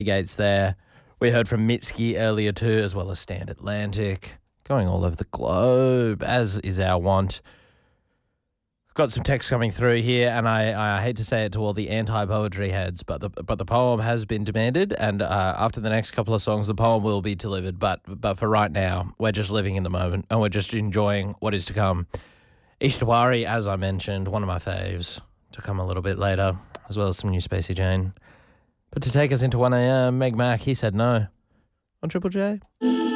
Gates there. We heard from Mitski earlier too, as well as Stand Atlantic, going all over the globe, as is our want. Got some text coming through here, and I hate to say it to all the anti-poetry heads, but the poem has been demanded, and after the next couple of songs, the poem will be delivered. But for right now, we're just living in the moment, and we're just enjoying what is to come. Ishtawari, as I mentioned, one of my faves, to come a little bit later, as well as some new Spacey Jane. But to take us into 1am, Meg Mac, He Said No, on Triple J.